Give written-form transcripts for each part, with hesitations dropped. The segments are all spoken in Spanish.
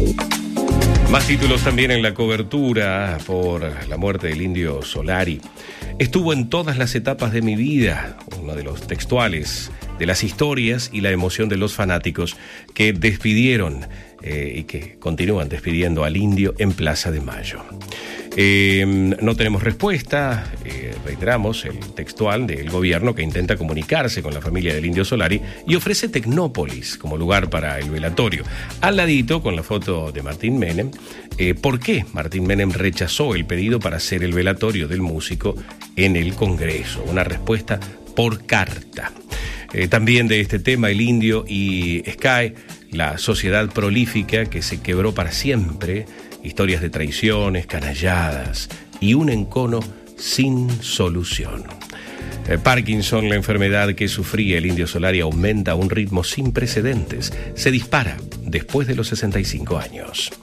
Más títulos también en la cobertura por la muerte del Indio Solari. Estuvo en todas las etapas de mi vida, uno de los textuales de las historias y la emoción de los fanáticos que despidieron y que continúan despidiendo al Indio en Plaza de Mayo. No tenemos respuesta, reiteramos el textual del gobierno que intenta comunicarse con la familia del Indio Solari y ofrece Tecnópolis como lugar para el velatorio. Al ladito, con la foto de Martín Menem, ¿por qué Martín Menem rechazó el pedido para hacer el velatorio del músico en el Congreso? Una respuesta por carta. También de este tema, el Indio y Sky, la sociedad prolífica que se quebró para siempre, historias de traiciones, canalladas y un encono sin solución. Parkinson, la enfermedad que sufría el Indio Solari, aumenta a un ritmo sin precedentes. Se dispara después de los 65 años.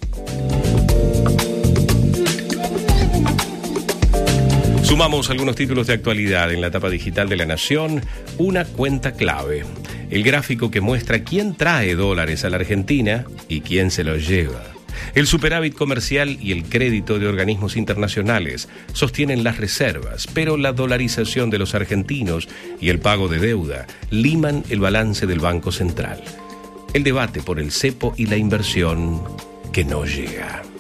Sumamos algunos títulos de actualidad en la etapa digital de La Nación. Una cuenta clave. El gráfico que muestra quién trae dólares a la Argentina y quién se los lleva. El superávit comercial y el crédito de organismos internacionales sostienen las reservas, pero la dolarización de los argentinos y el pago de deuda liman el balance del Banco Central. El debate por el cepo y la inversión que no llega.